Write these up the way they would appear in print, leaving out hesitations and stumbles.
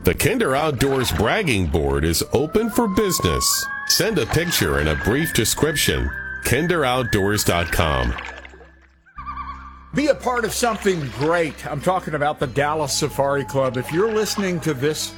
The Kinder Outdoors bragging board is open for business. Send a picture and a brief description. KinderOutdoors.com. Be a part of something great. I'm talking about the Dallas Safari Club. If you're listening to this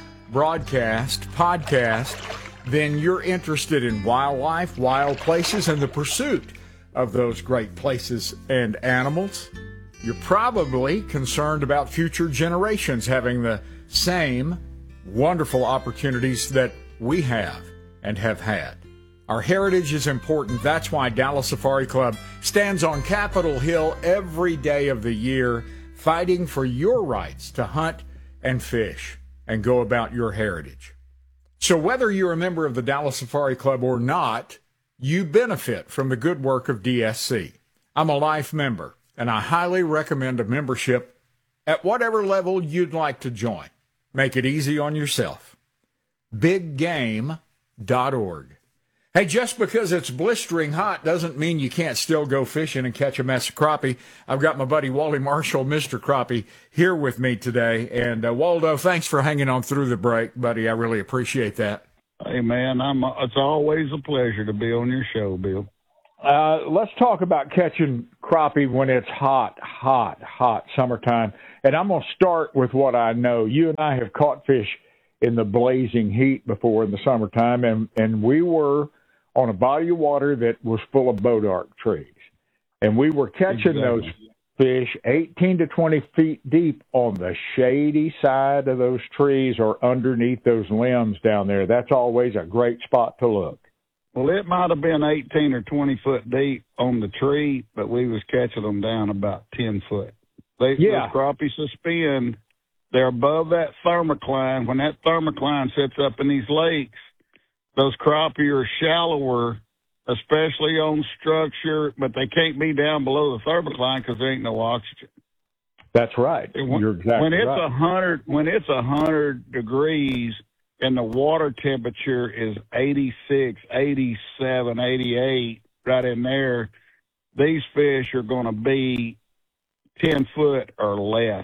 podcast, then you're interested in wildlife, wild places, and the pursuit of those great places and animals. You're probably concerned about future generations having the same wonderful opportunities that we have and have had. Our heritage is important. That's why Dallas Safari Club stands on Capitol Hill every day of the year, fighting for your rights to hunt and fish and go about your heritage. So whether you're a member of the Dallas Safari Club or not, you benefit from the good work of DSC. I'm a life member, and I highly recommend a membership at whatever level you'd like to join. Make it easy on yourself. BigGame.org. Hey, just because it's blistering hot doesn't mean you can't still go fishing and catch a mess of crappie. I've got my buddy Wally Marshall, Mr. Crappie, here with me today. And Waldo, thanks for hanging on through the break, buddy. I really appreciate that. Hey, man, it's always a pleasure to be on your show, Bill. Let's talk about catching crappie when it's hot summertime. And I'm going to start with what I know. You and I have caught fish in the blazing heat before in the summertime, and we were on a body of water that was full of bodark trees. And we were catching those fish 18 to 20 feet deep on the shady side of those trees or underneath those limbs down there. That's always a great spot to look. Well, it might have been 18 or 20 foot deep on the tree, but we was catching them down about 10 foot. Those crappie suspend. They're above that thermocline. When that thermocline sits up in these lakes, those crappie are shallower, especially on structure, but they can't be down below the thermocline because there ain't no oxygen. That's right. You're exactly right. When it's 100 degrees and the water temperature is 86, 87, 88, right in there, these fish are going to be 10 foot or less,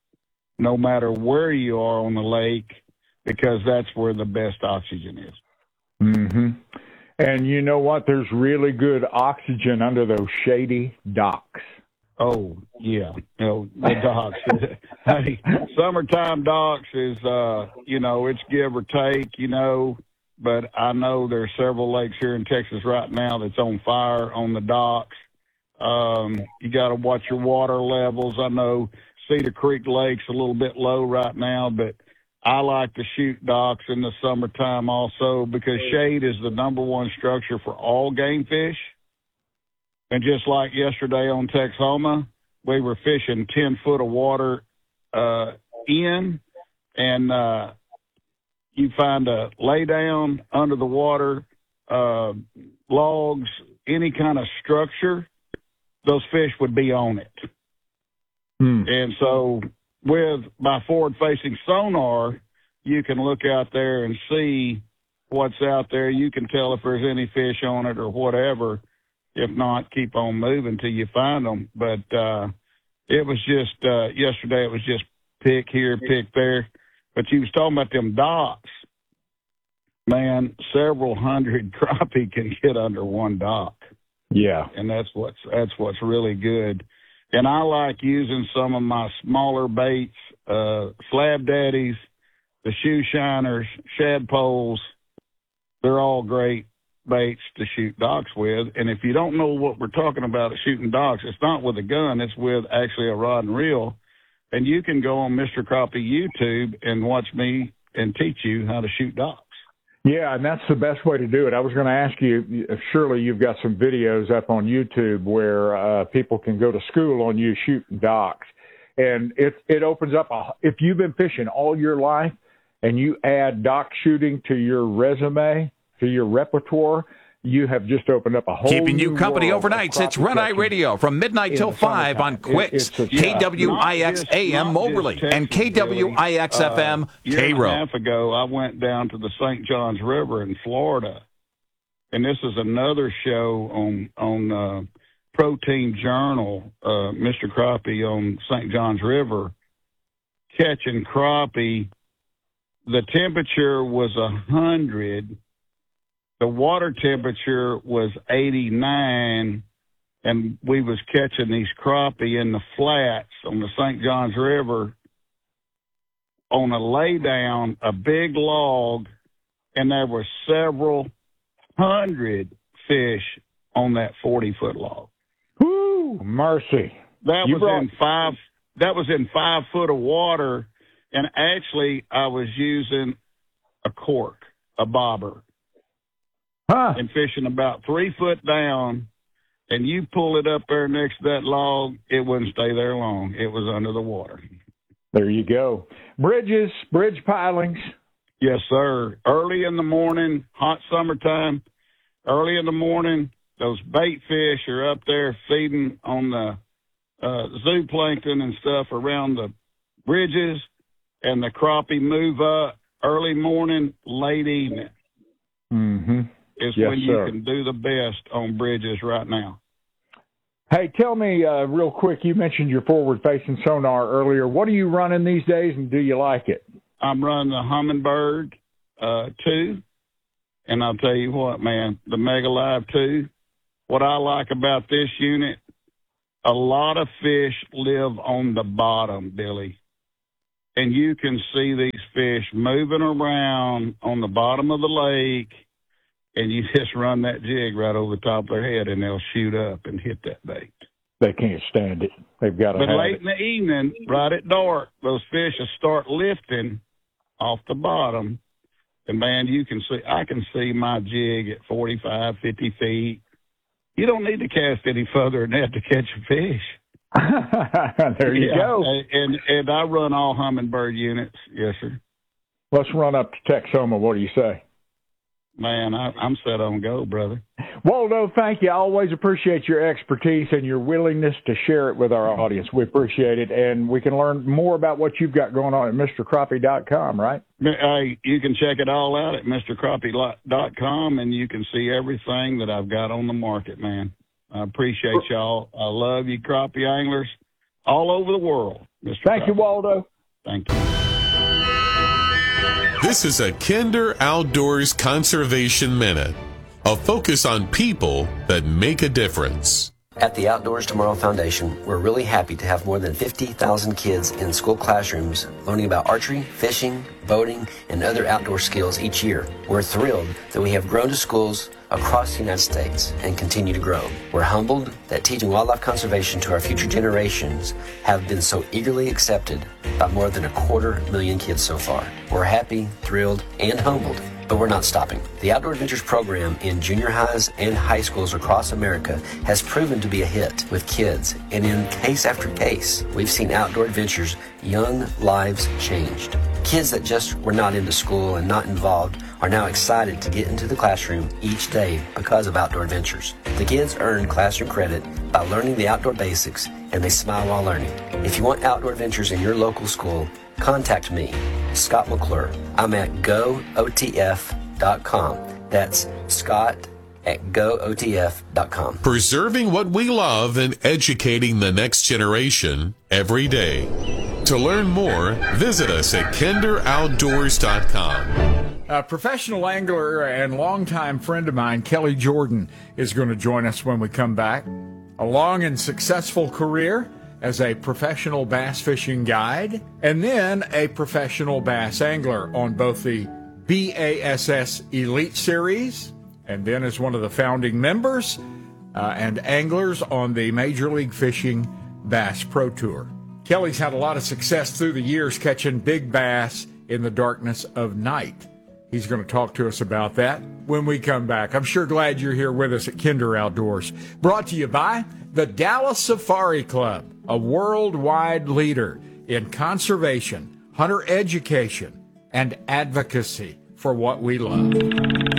no matter where you are on the lake, because that's where the best oxygen is. Mm-hmm. And you know what? There's really good oxygen under those shady docks. Oh, yeah. The docks. Hey, summertime docks is, it's give or take, but I know there's several lakes here in Texas right now that's on fire on the docks. You got to watch your water levels. I know Cedar Creek Lake's a little bit low right now, but I like to shoot docks in the summertime also because shade is the number one structure for all game fish. And just like yesterday on Texoma, we were fishing 10 foot of water in, and you find a lay down under the water, logs, any kind of structure, those fish would be on it. And so with my forward-facing sonar, you can look out there and see what's out there. You can tell if there's any fish on it or whatever. If not, keep on moving till you find them. But it was just yesterday, it was just pick here, pick there. But you was talking about them docks. Man, several hundred crappie can get under one dock. Yeah. And that's what's really good. And I like using some of my smaller baits, slab daddies, the shoe shiners, shad poles. They're all great baits to shoot docks with. And if you don't know what we're talking about at shooting docks, it's not with a gun, it's with actually a rod and reel. And you can go on Mr. Crappie YouTube and watch me and teach you how to shoot docks. Yeah, and that's the best way to do it. I was going to ask you, surely you've got some videos up on YouTube where people can go to school on you shooting docks. And it opens up, if you've been fishing all your life and you add dock shooting to your resume, to your repertoire, you have just opened up a whole Keeping you new company world overnight. It's Red Eye Radio from midnight till 5 on Quicks, KWIX AM Moberly, and KWIX FM Cairo. A half ago, I went down to the St. Johns River in Florida, and this is another show on Protein Journal, Mr. Crappie on St. Johns River, catching crappie the temperature was 100. The water temperature was 89, and we was catching these crappie in the flats on the St. Johns River on a laydown, a big log, and there were several hundred fish on that 40-foot log. Whoo, mercy. That was in 5 foot of water, and actually I was using a cork, a bobber, and fishing about 3 foot down, and you pull it up there next to that log, it wouldn't stay there long. It was under the water. There you go. Bridges, bridge pilings. Yes, sir. Early in the morning, hot summertime, early in the morning, those bait fish are up there feeding on the zooplankton and stuff around the bridges, and the crappie move up early morning, late evening. Mm-hmm. Is when you can do the best on bridges right now. Hey, tell me real quick, you mentioned your forward-facing sonar earlier. What are you running these days, and do you like it? I'm running the Humminbird 2, and I'll tell you what, man, the Mega Live 2, what I like about this unit, a lot of fish live on the bottom, Billy, and you can see these fish moving around on the bottom of the lake, and you just run that jig right over the top of their head, and they'll shoot up and hit that bait. They can't stand it. They've got to have it. But late in the evening, right at dark, those fish will start lifting off the bottom. And, man, I can see my jig at 45, 50 feet. You don't need to cast any further than that to catch a fish. There you go. And I run all Humminbird units. Yes, sir. Let's run up to Texoma. What do you say? Man, I'm set on go, brother. Waldo, thank you. I always appreciate your expertise and your willingness to share it with our audience. We appreciate it, and we can learn more about what you've got going on at MrCrappie.com, right? You can check it all out at MrCrappie.com, and you can see everything that I've got on the market, man. I appreciate y'all. I love you, crappie anglers all over the world. Mr. Thank Crappie. you, Waldo. Thank you. This is a Kinder Outdoors Conservation Minute, a focus on people that make a difference. At the Outdoors Tomorrow Foundation, we're really happy to have more than 50,000 kids in school classrooms learning about archery, fishing, boating, and other outdoor skills each year. We're thrilled that we have grown to schools across the United States and continue to grow. We're humbled that teaching wildlife conservation to our future generations have been so eagerly accepted by more than 250,000 kids so far. We're happy, thrilled, and humbled, but we're not stopping. The Outdoor Adventures program in junior highs and high schools across America has proven to be a hit with kids, and in case after case, we've seen Outdoor Adventures' young lives changed. Kids that just were not into school and not involved are now excited to get into the classroom each day because of Outdoor Adventures. The kids earn classroom credit by learning the outdoor basics, and they smile while learning. If you want Outdoor Adventures in your local school, contact me, Scott McClure. I'm at gootf.com. That's Scott at gootf.com. Preserving what we love and educating the next generation every day. To learn more, visit us at kinderoutdoors.com. A professional angler and longtime friend of mine, Kelly Jordan, is going to join us when we come back. A long and successful career as a professional bass fishing guide, and then a professional bass angler on both the BASS Elite Series, and then as one of the founding members and anglers on the Major League Fishing Bass Pro Tour. Kelly's had a lot of success through the years catching big bass in the darkness of night. He's going to talk to us about that when we come back. I'm sure glad you're here with us at Kinder Outdoors. Brought to you by the Dallas Safari Club, a worldwide leader in conservation, hunter education, and advocacy for what we love.